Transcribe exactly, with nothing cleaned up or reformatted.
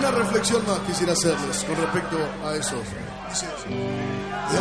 una reflexión más quisiera hacerles con respecto a eso.